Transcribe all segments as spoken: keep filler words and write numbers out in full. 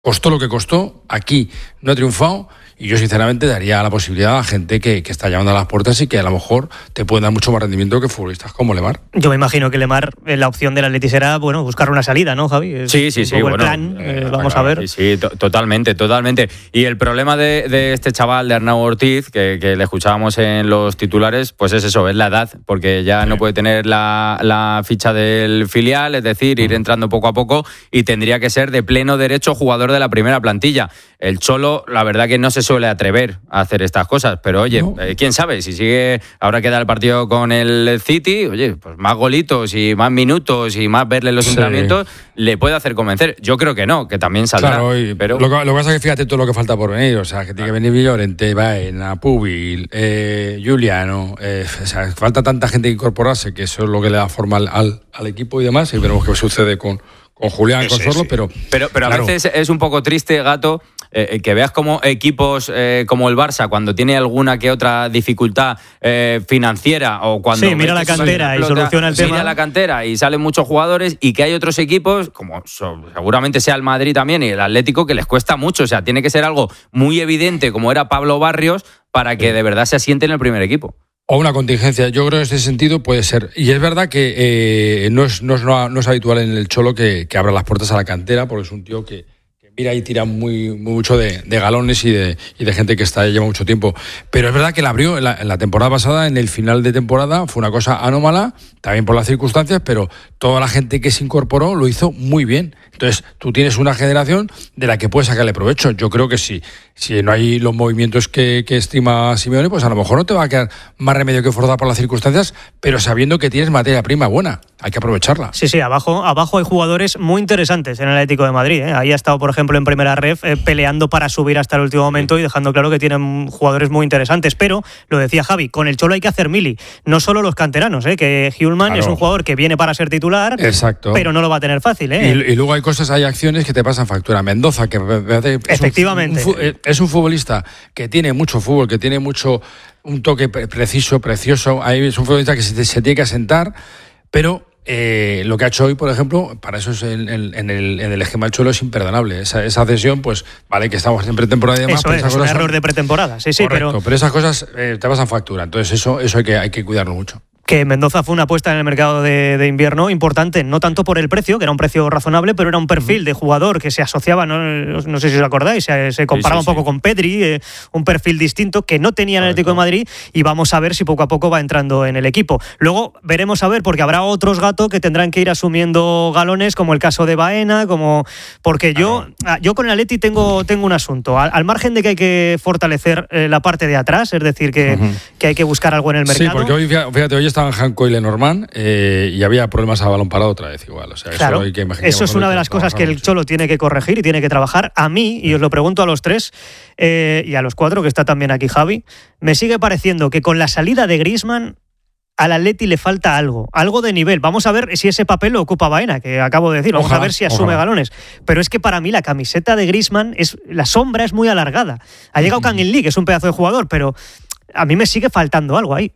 costó lo que costó, aquí no ha triunfado. Y yo sinceramente daría la posibilidad a gente que, que está llamando a las puertas y que a lo mejor te pueden dar mucho más rendimiento que futbolistas como Lemar. Yo me imagino que Lemar, la opción del Atleti será, bueno, buscar una salida, ¿no, Javi? Es sí, sí, sí. El Bueno, plan, eh, vamos claro, a ver. Sí, sí, to- totalmente, totalmente. Y el problema de, de este chaval, de Arnau Ortiz, que, que le escuchábamos en los titulares, pues es eso, es la edad, porque ya sí. no puede tener la, la ficha del filial, es decir, ir entrando poco a poco, y tendría que ser de pleno derecho jugador de la primera plantilla. El Cholo, la verdad que no se suele atrever a hacer estas cosas, pero oye, no. eh, quién sabe, si sigue, ahora queda el partido con el City, oye, pues más golitos y más minutos y más verle los sí. entrenamientos, le puede hacer convencer. Yo creo que no, que también saldrá. Claro, y pero... lo, que, lo que pasa es que fíjate todo lo que falta por venir, o sea, que tiene que venir Villorente, Baena, Pubil, eh, Juliano, eh, o sea, falta tanta gente que incorporarse, que eso es lo que le da forma al, al, al equipo y demás, y veremos qué sucede con, con Julián, con Sorlo, pero... Pero, pero claro. a veces es un poco triste, Gato, Eh, que veas como equipos eh, como el Barça, cuando tiene alguna que otra dificultad eh, financiera o cuando... Sí, mira la cantera y soluciona el tema. Mira la cantera y salen muchos jugadores, y que hay otros equipos, como so, seguramente sea el Madrid también y el Atlético, que les cuesta mucho. O sea, tiene que ser algo muy evidente, como era Pablo Barrios, para que sí. de verdad se asiente en el primer equipo. O una contingencia, yo creo que en ese sentido puede ser. Y es verdad que eh, no, es, no, es, no es habitual en el Cholo que, que abra las puertas a la cantera, porque es un tío que... mira y tira muy, muy mucho de, de galones y de, y de gente que está lleva mucho tiempo. Pero es verdad que la abrió en la, en la temporada pasada, en el final de temporada, fue una cosa anómala, también por las circunstancias, pero toda la gente que se incorporó lo hizo muy bien. Entonces, tú tienes una generación de la que puedes sacarle provecho. Yo creo que sí. Si no hay los movimientos que, que estima Simeone, pues a lo mejor no te va a quedar más remedio que forzar por las circunstancias, pero sabiendo que tienes materia prima buena. Hay que aprovecharla. Sí, sí, abajo, abajo hay jugadores muy interesantes en el Atlético de Madrid, ¿eh? Ahí ha estado, por ejemplo, en primera ref, eh, peleando para subir hasta el último momento y dejando claro que tienen jugadores muy interesantes. Pero, lo decía Javi, con el Cholo hay que hacer mili. No solo los canteranos, ¿eh? Que Hjulman claro. es un jugador que viene para ser titular, exacto. pero no lo va a tener fácil, ¿eh? Y, y luego hay cosas, hay acciones que te pasan factura. Mendoza, que es efectivamente un, un, es un futbolista que tiene mucho fútbol, que tiene mucho un toque preciso, precioso. Ahí es un futbolista que se, se tiene que asentar, pero eh, lo que ha hecho hoy, por ejemplo, para eso es en, en, en, el, en el esquema del Cholo es imperdonable. Esa, esa cesión, pues vale que estamos en pretemporada y demás. Eso es, es un error son... de pretemporada, sí, sí, correcto, pero... pero esas cosas eh, te pasan factura. Entonces eso, eso hay que, hay que cuidarlo mucho. Que Mendoza fue una apuesta en el mercado de, de invierno importante, no tanto por el precio, que era un precio razonable, pero era un perfil de jugador que se asociaba, no, no sé si os acordáis, se, se comparaba sí, sí, un poco sí. con Pedri, eh, un perfil distinto que no tenía el Atlético de Madrid, y vamos a ver si poco a poco va entrando en el equipo. Luego veremos a ver, porque habrá otros gatos que tendrán que ir asumiendo galones, como el caso de Baena, como porque yo, ah, yo con el Atleti tengo, tengo un asunto, al, al margen de que hay que fortalecer eh, la parte de atrás, es decir, que, uh-huh. que hay que buscar algo en el mercado. Sí, porque hoy, fíjate, hoy estaban Janko y Lenormand eh, y había problemas a balón parado otra vez igual. O sea, claro, eso hay que imaginar. Eso es una de las cosas que el Cholo tiene que corregir y tiene que trabajar. A mí, y os lo pregunto a los tres eh, y a los cuatro, que está también aquí Javi, me sigue pareciendo que con la salida de Griezmann al Atleti le falta algo, algo de nivel. Vamos a ver si ese papel lo ocupa Baena, que acabo de decir. Vamos ojalá, a ver si asume ojalá. galones. Pero es que para mí la camiseta de Griezmann, es, la sombra es muy alargada. Ha llegado Kangin Lee, que es un pedazo de jugador, pero a mí me sigue faltando algo ahí.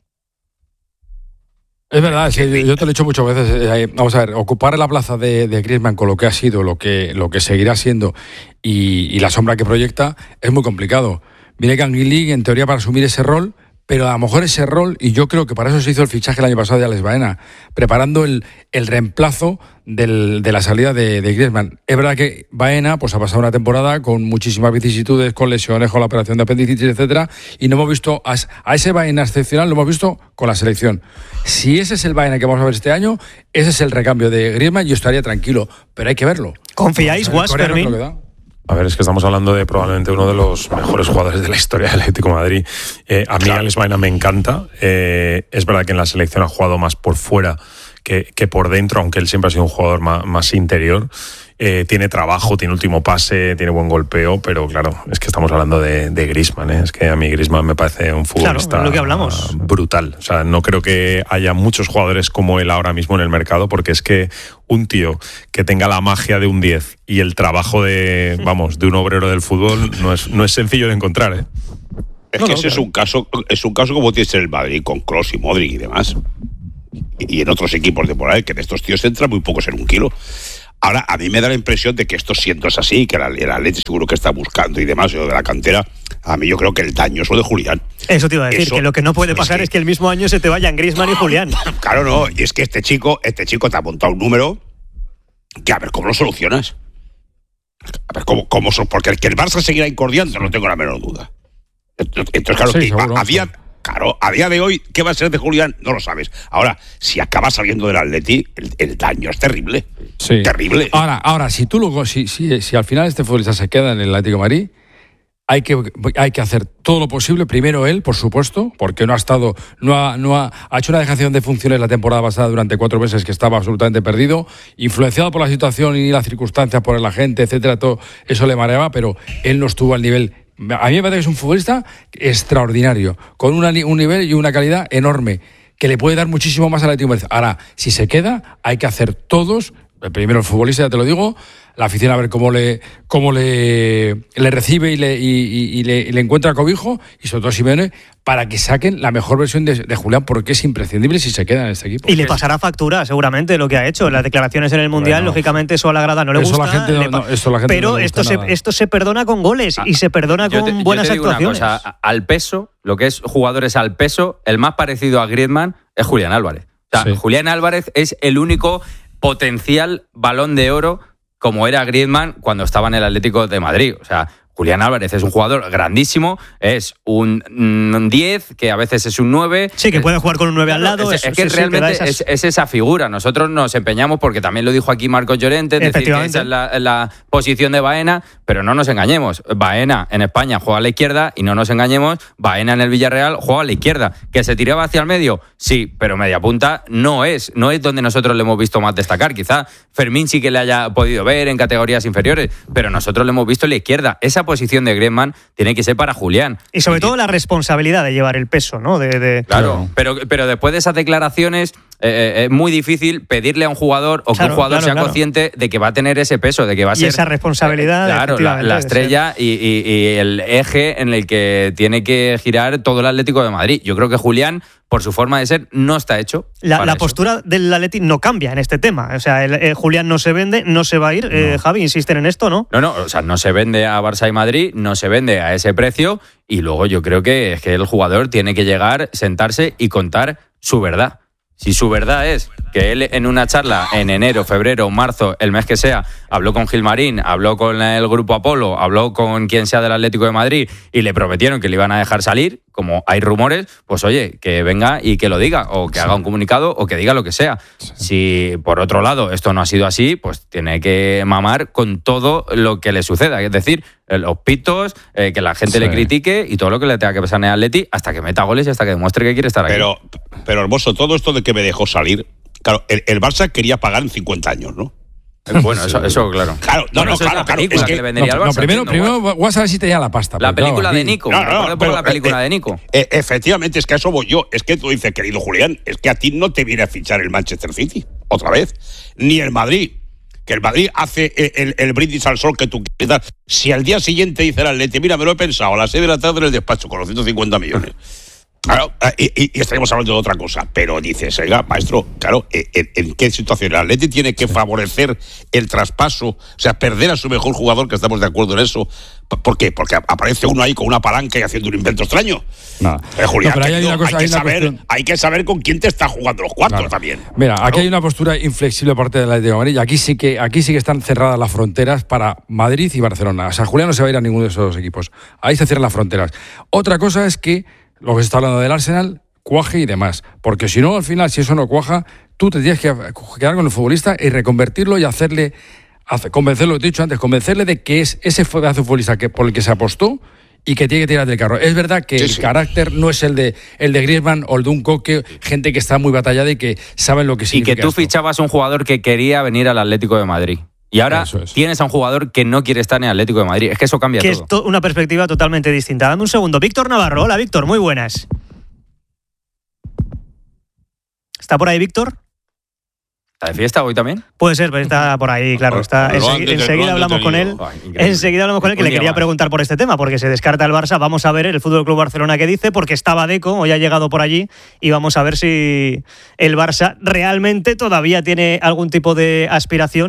Es verdad, sí, yo te lo he dicho muchas veces. Eh, vamos a ver, ocupar la plaza de, de Griezmann con lo que ha sido, lo que, lo que seguirá siendo y, y la sombra que proyecta es muy complicado. Viene Kangin Lee en teoría para asumir ese rol, pero a lo mejor ese rol, y yo creo que para eso se hizo el fichaje el año pasado de Alex Baena, preparando el, el reemplazo del, de la salida de, de Griezmann. Es verdad que Baena pues, ha pasado una temporada con muchísimas vicisitudes, con lesiones, con la operación de apendicitis, etcétera, y no hemos visto a, a ese Baena excepcional, lo hemos visto con la selección. Si ese es el Baena que vamos a ver este año, ese es el recambio de Griezmann, yo estaría tranquilo, pero hay que verlo. ¿Confiáis, Guas, Fermín? A ver, es que estamos hablando de probablemente uno de los mejores jugadores de la historia del Atlético de Madrid. Eh, a mí claro. Alex Baena me encanta. Eh, es verdad que en la selección ha jugado más por fuera que, que por dentro, aunque él siempre ha sido un jugador más, más interior. Eh, tiene trabajo, tiene último pase, tiene buen golpeo, pero claro, es que estamos hablando de, de Griezmann, ¿eh? Es que a mí Griezmann me parece un futbolista claro, es lo que hablamos. brutal. O sea, no creo que haya muchos jugadores como él ahora mismo en el mercado, porque es que un tío que tenga la magia de un diez y el trabajo de, vamos, de un obrero del fútbol no es, no es sencillo de encontrar, ¿eh? Es no, que no, ese claro. es un caso, es un caso como tiene el Madrid con Kroos y Modric y demás. Y en otros equipos de por ahí, que de estos tíos entra muy pocos en un kilo. Ahora, a mí me da la impresión de que esto siendo es así, que el Atleti seguro que está buscando y demás, lo de la cantera, a mí yo creo que el daño es lo de Julián. Eso te iba a decir, Eso, que lo que no puede pasar es que, es que el mismo año se te vayan Griezmann y Julián. Claro, no, y es que este chico, este chico te ha montado un número que a ver cómo lo solucionas. A ver cómo, cómo porque el que el Barça seguirá incordiando, no tengo la menor duda. Entonces, claro, sí, que seguro, a, a día... Claro, a día de hoy, ¿qué va a ser de Julián? No lo sabes. Ahora, si acaba saliendo del Atleti, el, el daño es terrible. Sí. Terrible. Ahora, ahora si tú luego, si, si, si al final este futbolista se queda en el Atlético de Madrid, hay que, hay que hacer todo lo posible. Primero él, por supuesto, porque no ha estado, no ha, no ha, ha hecho una dejación de funciones la temporada pasada durante cuatro meses que estaba absolutamente perdido, influenciado por la situación y las circunstancias, por la gente, etcétera. Todo eso le mareaba, pero él no estuvo al nivel. A mí me parece que es un futbolista extraordinario, con una, un nivel y una calidad enorme, que le puede dar muchísimo más al Atlético de Madrid. Ahora, si se queda, hay que hacer todos, primero el futbolista, ya te lo digo, la afición a ver cómo le cómo le, le recibe y le, y, y, y le, y le encuentra cobijo, y sobre todo Simeone, para que saquen la mejor versión de, de Julián, porque es imprescindible si se queda en este equipo. Y le pasará factura, seguramente, lo que ha hecho. Las declaraciones en el Mundial, bueno, lógicamente, eso a la grada no le eso gusta. La gente no, no, eso la gente pero no le esto, gusta se, nada. esto se perdona con goles y se perdona yo con te, buenas yo te digo actuaciones. Una cosa, al peso, lo que es jugadores al peso, el más parecido a Griezmann es Julián Álvarez. O sea, sí. Julián Álvarez es el único potencial Balón de Oro como era Griezmann cuando estaba en el Atlético de Madrid. O sea, Julián Álvarez es un jugador grandísimo, es un, un diez, que a veces es un nueve. Sí, que puede jugar con un nueve al lado. Es, es, es que sí, realmente sí, que es, es esa figura. Nosotros nos empeñamos, porque también lo dijo aquí Marcos Llorente, decir que esa es la, la posición de Baena, pero no nos engañemos. Baena en España juega a la izquierda y no nos engañemos, Baena en el Villarreal juega a la izquierda. ¿Que se tiraba hacia el medio? Sí, pero media punta no es. No es donde nosotros le hemos visto más destacar. Quizá Fermín sí que le haya podido ver en categorías inferiores, pero nosotros le hemos visto en la izquierda. Esa posición de Griezmann tiene que ser para Julián. Y sobre y, todo la responsabilidad de llevar el peso, ¿no? De, de... Claro, pero, pero después de esas declaraciones eh, es muy difícil pedirle a un jugador o claro, que un jugador claro, sea claro. consciente de que va a tener ese peso, de que va a y ser... Y esa responsabilidad... Eh, claro, la, la estrella y, y, y el eje en el que tiene que girar todo el Atlético de Madrid. Yo creo que Julián, por su forma de ser, no está hecho. La, la postura del Atleti no cambia en este tema. O sea, el, el Julián no se vende, no se va a ir. No. Eh, Javi, insisten en esto, ¿no? No, no, o sea, no se vende a Barça y Madrid, no se vende a ese precio, y luego yo creo que, es que el jugador tiene que llegar, sentarse y contar su verdad. Si su verdad es que él en una charla en enero, febrero, marzo, el mes que sea, habló con Gilmarín, habló con el Grupo Apolo, habló con quien sea del Atlético de Madrid y le prometieron que le iban a dejar salir, como hay rumores, pues oye, que venga y que lo diga, o que sí. haga un comunicado, o que diga lo que sea. Sí. Si por otro lado esto no ha sido así, pues tiene que mamar con todo lo que le suceda, es decir, los pitos, eh, que la gente sí. le critique y todo lo que le tenga que pasar en el Atleti hasta que meta goles y hasta que demuestre que quiere estar pero, aquí. Pero, Hermoso, todo esto de que me dejó salir, claro, el, el Barça quería pagar en cincuenta años, ¿no? Bueno, eso, eso claro. Claro, no, bueno, no, eso claro, es la película claro, es que, que le vendería no, al Barça. No, primero, primero vas a ver si tenía la pasta. La película claro, de Nico. No, no, no, por pero, la película eh, de Nico. Eh, efectivamente, es que a eso voy yo. Es que tú dices, querido Julián, es que a ti no te viene a fichar el Manchester City, otra vez, ni el Madrid. Que el Madrid hace el, el, el brindis al sol que tú quieras. Si al día siguiente dice el Atleti, mira, me lo he pensado, a las seis de la tarde en el despacho, con los ciento cincuenta millones. Claro, y, y, y estaríamos hablando de otra cosa, pero dices, oiga, maestro, claro, ¿en, en qué situación? ¿El Atleti tiene que favorecer el traspaso, o sea, perder a su mejor jugador, que estamos de acuerdo en eso? ¿Por qué? Porque aparece uno ahí con una palanca y haciendo un invento extraño. No, eh, Julián, no, pero hay, una cosa, hay, que hay, saber, cuestión... hay que saber con quién te está jugando los cuartos claro. también. Mira, claro. aquí hay una postura inflexible por parte del Atlético de Madrid, y aquí sí que aquí sí que están cerradas las fronteras para Madrid y Barcelona. O sea, Julián no se va a ir a ninguno de esos dos equipos. Ahí se cierran las fronteras. Otra cosa es que lo que se está hablando del Arsenal cuaje y demás, porque si no, al final, si eso no cuaja, tú te tienes que quedar con el futbolista y reconvertirlo y hacerle, hacer, convencerlo, lo que te he dicho antes, convencerle de que es ese futbolista que, por el que se apostó y que tiene que tirar del carro. Es verdad que sí, el sí. carácter no es el de el de Griezmann o el de un Coque, gente que está muy batallada y que saben lo que significa. Y que tú esto. fichabas a un jugador que quería venir al Atlético de Madrid. Y ahora es. tienes a un jugador que no quiere estar en el Atlético de Madrid. Es que eso cambia que todo. Es to- una perspectiva totalmente distinta. Dame un segundo. Víctor Navarro. Hola, Víctor. Muy buenas. ¿Está por ahí, Víctor? ¿Está de fiesta hoy también? Puede ser, pero está por ahí, claro. Está, ensegui- enseguida hablamos con él. Ay, enseguida hablamos con él, que le quería más. preguntar por este tema, porque se descarta el Barça. Vamos a ver el F C Barcelona qué dice, porque estaba Deco, hoy ha llegado por allí, y vamos a ver si el Barça realmente todavía tiene algún tipo de aspiración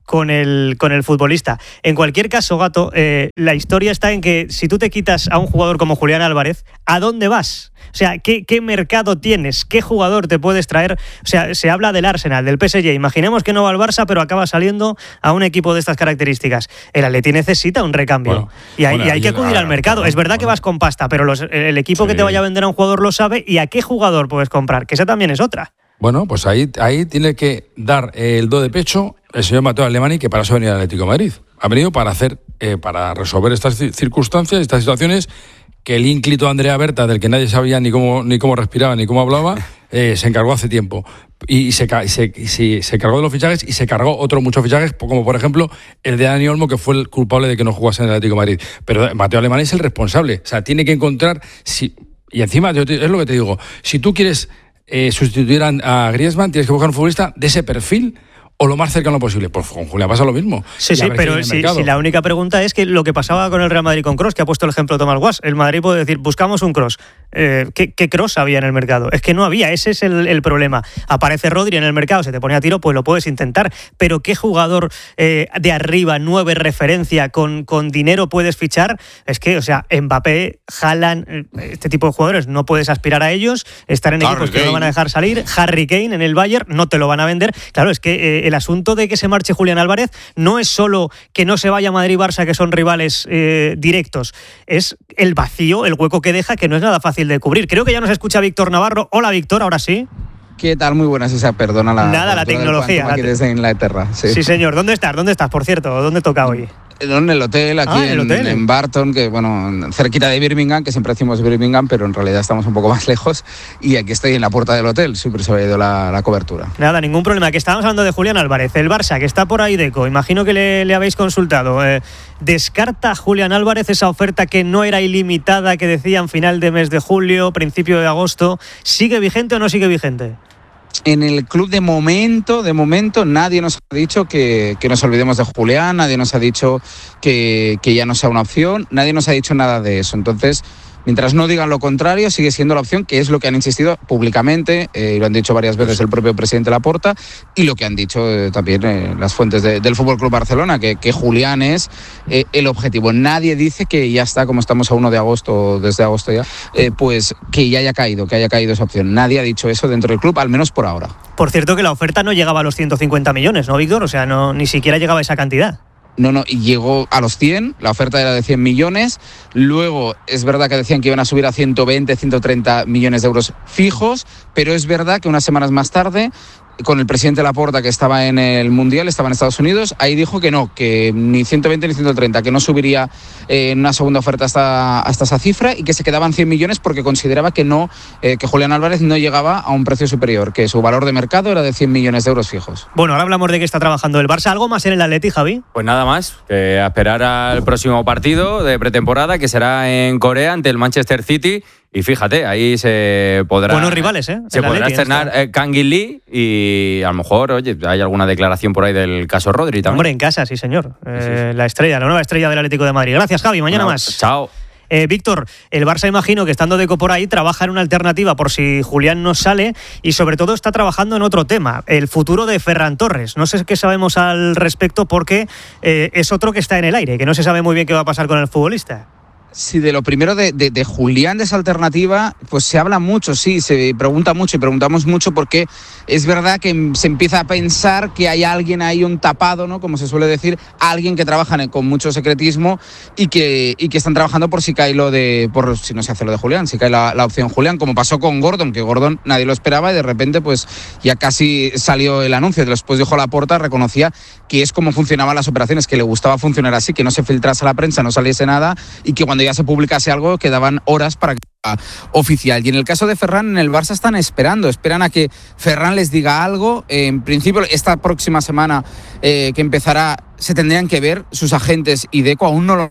con el, con el futbolista. En cualquier caso, Gato, eh, la historia está en que si tú te quitas a un jugador como Julián Álvarez, ¿a dónde vas? O sea, ¿qué, qué mercado tienes? ¿Qué jugador te puedes traer? O sea, se habla del Arsenal, del P S G. Imaginemos que no va al Barça, pero acaba saliendo a un equipo de estas características. El Atleti necesita un recambio. Bueno, y hay, bueno, y hay que acudir al mercado. Bueno, es verdad bueno. que vas con pasta, pero los, el equipo sí. que te vaya a vender a un jugador lo sabe. ¿Y a qué jugador puedes comprar? Que esa también es otra. Bueno, pues ahí, ahí tiene que dar el do de pecho el señor Mateo Alemany, que para eso ha venido al Atlético de Madrid. Ha venido para hacer, eh, para resolver estas circunstancias, estas situaciones, que el ínclito Andrea Berta, del que nadie sabía ni cómo, ni cómo respiraba ni cómo hablaba, eh, se encargó hace tiempo. Y se, se, se, se cargó de los fichajes y se cargó otros muchos fichajes, como por ejemplo el de Dani Olmo, que fue el culpable de que no jugase en el Atlético de Madrid. Pero Mateo Alemany es el responsable. O sea, tiene que encontrar... Si, y encima, yo te, es lo que te digo, si tú quieres eh, sustituir a, a Griezmann, tienes que buscar un futbolista de ese perfil o lo más cercano posible. Pues con Julián pasa lo mismo. Sí, sí, pero si, si la única pregunta es que lo que pasaba con el Real Madrid con Kroos, que ha puesto el ejemplo Tomás Guas, el Madrid puede decir, buscamos un Kroos. Eh, ¿qué, ¿Qué Kroos había en el mercado? Es que no había, ese es el, el problema. Aparece Rodri en el mercado, se te pone a tiro, pues lo puedes intentar, pero ¿qué jugador eh, de arriba, nueve referencia, con, con dinero puedes fichar? Es que, o sea, Mbappé, Haaland, este tipo de jugadores, no puedes aspirar a ellos, estar en equipos Harry que Kane. No van a dejar salir. Harry Kane en el Bayern, no te lo van a vender. Claro, es que eh, el asunto de que se marche Julián Álvarez no es solo que no se vaya Madrid-Barça, que son rivales eh, directos, es el vacío, el hueco que deja, que no es nada fácil de cubrir. Creo que ya nos escucha Víctor Navarro. Hola, Víctor, ahora sí. ¿Qué tal? Muy buenas, esa perdona la Nada, la tecnología. Aquí desde Inglaterra. Sí. sí, señor. ¿Dónde estás? ¿Dónde estás, por cierto? ¿Dónde toca hoy? En el hotel, aquí ah, ¿en, el hotel? en Barton, que bueno, cerquita de Birmingham, que siempre decimos Birmingham, pero en realidad estamos un poco más lejos. Y aquí estoy en la puerta del hotel, siempre se había ido la, la cobertura. Nada, ningún problema. Que estábamos hablando de Julián Álvarez, el Barça, que está por ahí deco. Imagino que le, le habéis consultado. Eh, ¿Descarta Julián Álvarez esa oferta que no era ilimitada, que decían final de mes de julio, principio de agosto? ¿Sigue vigente o no sigue vigente? En el club de momento, de momento, nadie nos ha dicho que, que nos olvidemos de Julián, nadie nos ha dicho que, que ya no sea una opción, nadie nos ha dicho nada de eso. Entonces, mientras no digan lo contrario, sigue siendo la opción, que es lo que han insistido públicamente, eh, y lo han dicho varias veces el propio presidente Laporta, y lo que han dicho eh, también eh, las fuentes de, del F C Barcelona, que, que Julián es eh, el objetivo. Nadie dice que ya está, como estamos a uno de agosto, desde agosto ya, eh, pues que ya haya caído, que haya caído esa opción. Nadie ha dicho eso dentro del club, al menos por ahora. Por cierto, que la oferta no llegaba a los ciento cincuenta millones, ¿no, Víctor? O sea, no, ni siquiera llegaba a esa cantidad. No, no, llegó a los cien, la oferta era de cien millones, luego es verdad que decían que iban a subir a ciento veinte, ciento treinta millones de euros fijos, pero es verdad que unas semanas más tarde, con el presidente Laporta, que estaba en el Mundial, estaba en Estados Unidos, ahí dijo que no, que ni ciento veinte ni ciento treinta, que no subiría eh, en una segunda oferta hasta, hasta esa cifra y que se quedaban cien millones porque consideraba que no, eh, que Julián Álvarez no llegaba a un precio superior, que su valor de mercado era de cien millones de euros fijos. Bueno, ahora hablamos de que está trabajando el Barça. ¿Algo más en el Atleti, Javi? Pues nada más, que a esperar al próximo partido de pretemporada, que será en Corea ante el Manchester City. Y fíjate, ahí se podrá... Buenos rivales, ¿eh? Se podrá estrenar eh, Kang In Lee y a lo mejor, oye, hay alguna declaración por ahí del caso Rodri también. Hombre, en casa, sí, señor. Eh, sí. La estrella, la nueva estrella del Atlético de Madrid. Gracias, Javi. Mañana no, más. Chao. Eh, Víctor, el Barça, imagino que estando Deco por ahí, trabaja en una alternativa por si Julián no sale y sobre todo está trabajando en otro tema, el futuro de Ferran Torres. No sé qué sabemos al respecto porque eh, es otro que está en el aire, que no se sabe muy bien qué va a pasar con el futbolista. Sí, de lo primero de, de, de Julián, de esa alternativa, pues se habla mucho, sí, se pregunta mucho y preguntamos mucho porque es verdad que se empieza a pensar que hay alguien ahí, un tapado, ¿no? Como se suele decir, alguien que trabaja con mucho secretismo y que, y que están trabajando por si cae lo de, por si no se hace lo de Julián, si cae la, la opción Julián, como pasó con Gordon, que Gordon nadie lo esperaba y de repente pues ya casi salió el anuncio, después dijo Laporta, reconocía que es como funcionaban las operaciones, que le gustaba funcionar así, que no se filtrase a la prensa, no saliese nada y que cuando ya se publicase algo quedaban horas para que sea oficial. Y en el caso de Ferran, en el Barça están esperando, esperan a que Ferran les diga algo. Eh, en principio, esta próxima semana eh, que empezará, se tendrían que ver sus agentes y Deco, aún no lo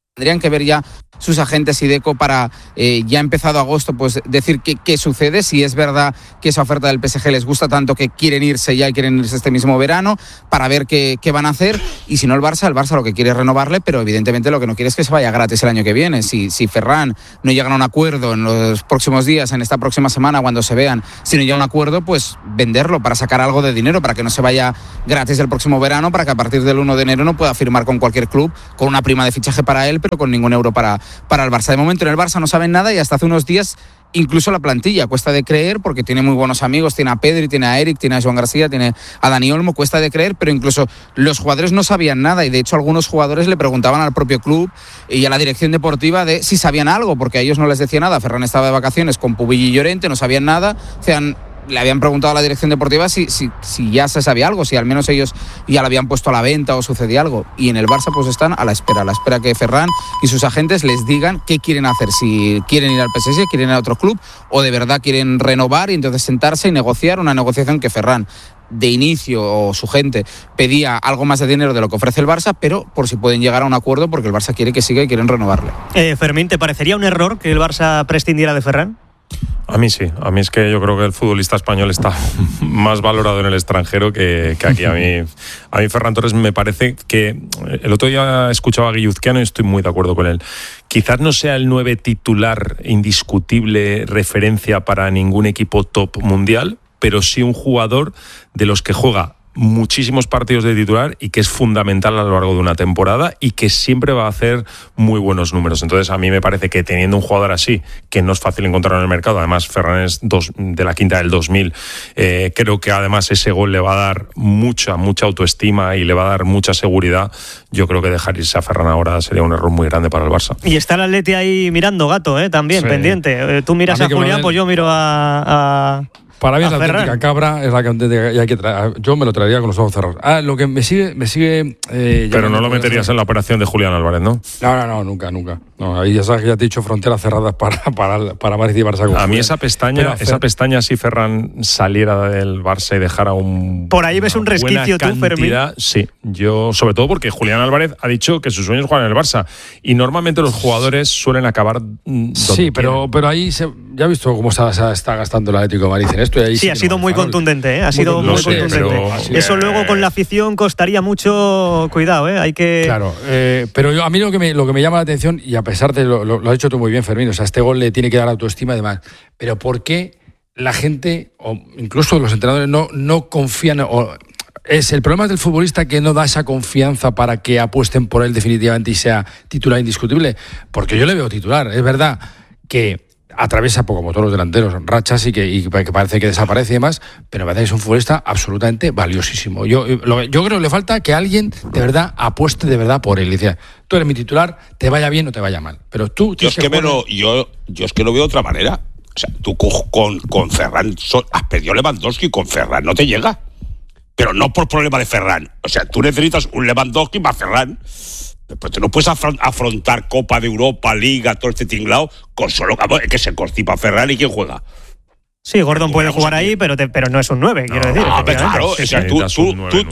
Tendrían que ver ya sus agentes Iveco para eh, ya empezado agosto pues decir qué, qué sucede, si es verdad que esa oferta del P S G les gusta tanto que quieren irse ya y quieren irse este mismo verano para ver qué, qué van a hacer, y si no el Barça, el Barça lo que quiere es renovarle, pero evidentemente lo que no quiere es que se vaya gratis el año que viene. Si, si Ferran no llega a un acuerdo en los próximos días, en esta próxima semana cuando se vean, si no llega a un acuerdo, pues venderlo para sacar algo de dinero, para que no se vaya gratis el próximo verano, para que a partir del uno de enero no pueda firmar con cualquier club, con una prima de fichaje para él, pero con ningún euro para para el Barça. De momento en el Barça no saben nada, y hasta hace unos días incluso la plantilla cuesta de creer, porque tiene muy buenos amigos, tiene a Pedri, tiene a Eric, tiene a Joan García, tiene a Dani Olmo, cuesta de creer, pero incluso los jugadores no sabían nada, y de hecho algunos jugadores le preguntaban al propio club y a la dirección deportiva de si sabían algo, porque a ellos no les decía nada. Ferran estaba de vacaciones con Pubillo y Llorente, no sabían nada, o sea, le habían preguntado a la dirección deportiva si, si, si ya se sabía algo, si al menos ellos ya lo habían puesto a la venta o sucedía algo. Y en el Barça pues están a la espera, a la espera que Ferran y sus agentes les digan qué quieren hacer, si quieren ir al P S G, quieren ir a otro club, o de verdad quieren renovar y entonces sentarse y negociar una negociación que Ferran de inicio o su gente pedía algo más de dinero de lo que ofrece el Barça, pero por si pueden llegar a un acuerdo, porque el Barça quiere que siga y quieren renovarle. Eh, Fermín, ¿te parecería un error que el Barça prescindiera de Ferran? A mí sí, a mí es que yo creo que el futbolista español está más valorado en el extranjero que, que aquí. A mí, a mí Ferran Torres me parece que, el otro día escuchaba a Guilluzquiano y estoy muy de acuerdo con él, quizás no sea el nueve titular indiscutible referencia para ningún equipo top mundial, pero sí un jugador de los que juega muchísimos partidos de titular y que es fundamental a lo largo de una temporada y que siempre va a hacer muy buenos números. Entonces a mí me parece que teniendo un jugador así, que no es fácil encontrar en el mercado, además Ferran es dos, de la quinta del dos mil, eh, creo que además ese gol le va a dar mucha, mucha autoestima y le va a dar mucha seguridad. Yo creo que dejar irse a Ferran ahora sería un error muy grande para el Barça. Y está el Atleti ahí mirando, Gato, ¿eh? También, sí, pendiente. Eh, tú miras a, a Julián, pues yo miro a... a... Para mí es la auténtica cabra, es la que hay que traer. Yo me lo traería con los ojos cerrados. Ah, lo que me sigue, me sigue. Eh, Pero no lo meterías en la operación de Julián Álvarez, ¿no? No, no, no, nunca, nunca. No, ahí ya sabes que ya te he dicho fronteras cerradas para para para Madrid y Barça. A mí esa pestaña, Pero, esa pestaña si Ferran saliera del Barça y dejara un. Por ahí ves un resquicio tú, Fermín. Sí, yo sobre todo porque Julián Álvarez ha dicho que sus sueños juegan en el Barça y normalmente los jugadores suelen acabar. Sí, pero pero ahí se, ya he visto cómo se está, está gastando el Atlético de Madrid en esto. Y ahí sí, sí ha sido no, muy contundente, ¿eh? Ha muy sido muy sé, contundente. Eso luego con la afición costaría mucho. Cuidado, ¿eh? Hay que. Claro, eh, pero yo, a mí lo que, me, lo que me llama la atención, y a pesar de lo, lo, lo has dicho tú muy bien, Fermín, o sea, este gol le tiene que dar autoestima y demás, pero ¿por qué la gente, o incluso los entrenadores, no, no confían? O, es el problema del futbolista que no da esa confianza para que apuesten por él definitivamente y sea titular indiscutible, porque yo le veo titular. Es verdad que atraviesa poco, como todos los delanteros, rachas y que, y que parece que desaparece y demás, pero me parece que es un futbolista absolutamente valiosísimo. Yo, lo, yo creo que le falta que alguien de verdad apueste de verdad por él. Y dice, tú eres mi titular, te vaya bien o te vaya mal. Pero tú yo es que, que me lo, yo, yo es que lo veo de otra manera. O sea, tú con, con Ferran so, has perdido Lewandowski, con Ferran no te llega. Pero no por problema de Ferran. O sea, tú necesitas un Lewandowski más Ferran. Pero tú no puedes afrontar Copa de Europa, Liga, todo este tinglao con solo que se constipa Ferran y quién juega. Sí, Gordon puede jugar ahí, pero te, pero no es un nueve, no, quiero decir. No, claro, o sea, tú, tú, tú,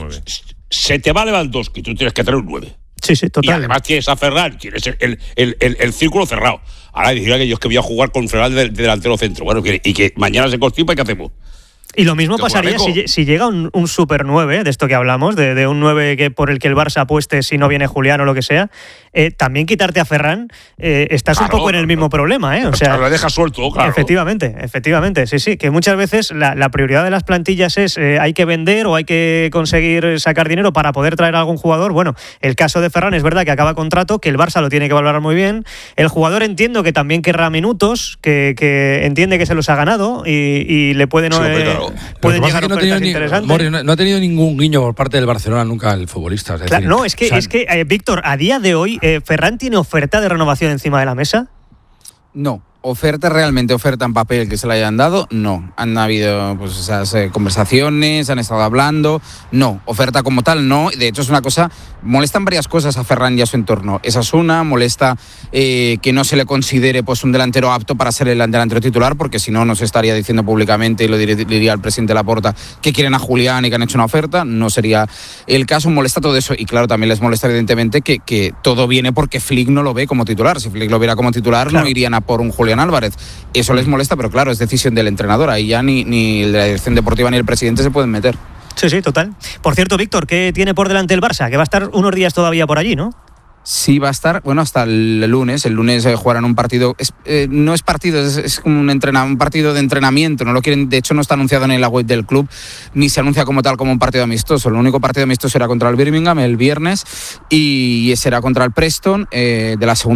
se te va Lewandowski, tú tienes que tener un nueve. Sí, sí, total. Y además tienes a Ferran, tienes el, el, el, el círculo cerrado. Ahora decir que yo es que voy a jugar con Ferran de, de delantero centro. Bueno, y que mañana se constipa, ¿y qué hacemos? Y lo mismo pasaría si, si llega un, un super nueve, de esto que hablamos, de, de un nueve que por el que el Barça apueste si no viene Julián o lo que sea, eh, también quitarte a Ferran, eh, estás claro, un poco en el mismo problema, ¿eh? O sea, lo dejas suelto, claro. Efectivamente, efectivamente, sí, sí, que muchas veces la, la prioridad de las plantillas es eh, hay que vender o hay que conseguir sacar dinero para poder traer a algún jugador. Bueno, el caso de Ferran es verdad que acaba contrato, que el Barça lo tiene que valorar muy bien. El jugador entiendo que también querrá minutos, que, que entiende que se los ha ganado y, y le pueden... Sí, eh, claro. Pueden llegar no ofertas ni, interesantes. Mori, no, no ha tenido ningún guiño por parte del Barcelona nunca el futbolista. Es claro, decir, no, es que, o sea, es que eh, Víctor, a día de hoy, eh, ¿Ferran tiene oferta de renovación encima de la mesa? No. Oferta, realmente oferta en papel que se le hayan dado, no. Han habido pues esas eh, conversaciones, han estado hablando, no. Oferta como tal, no. De hecho es una cosa, molestan varias cosas a Ferran y a su entorno. Esa es una, molesta eh, que no se le considere pues un delantero apto para ser el delantero titular, porque si no, no se estaría diciendo públicamente, y lo diría el presidente Laporta, que quieren a Julián y que han hecho una oferta. No sería el caso, molesta todo eso. Y claro, también les molesta evidentemente que, que todo viene porque Flick no lo ve como titular. Si Flick lo viera como titular, claro, no irían a por un Julián Álvarez. Eso les molesta, pero claro, es decisión del entrenador. Ahí ya ni, ni la dirección deportiva ni el presidente se pueden meter. Sí, sí, total. Por cierto, Víctor, ¿qué tiene por delante el Barça? Que va a estar unos días todavía por allí, ¿no? Sí, va a estar, bueno, hasta el lunes. El lunes eh, jugarán un partido, es, eh, no es partido, es, es como un, entrena, un partido de entrenamiento. No lo quieren, de hecho no está anunciado ni en la web del club, ni se anuncia como tal como un partido amistoso. El único partido amistoso será contra el Birmingham el viernes y será contra el Preston eh, de la segunda